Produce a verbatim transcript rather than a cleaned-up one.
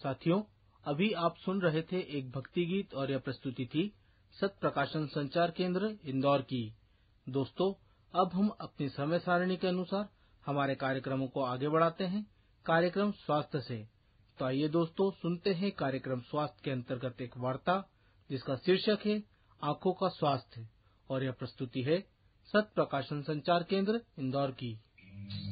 साथियों, अभी आप सुन रहे थे एक भक्ति गीत और यह प्रस्तुति थी सत प्रकाशन संचार केंद्र इंदौर की। दोस्तों, अब हम अपनी समय सारणी के अनुसार हमारे कार्यक्रमों को आगे बढ़ाते हैं कार्यक्रम स्वास्थ्य से। तो आइए दोस्तों, सुनते हैं कार्यक्रम स्वास्थ्य के अंतर्गत एक वार्ता जिसका शीर्षक है आंखों का स्वास्थ्य, और यह प्रस्तुति है सत प्रकाशन संचार केंद्र इंदौर की।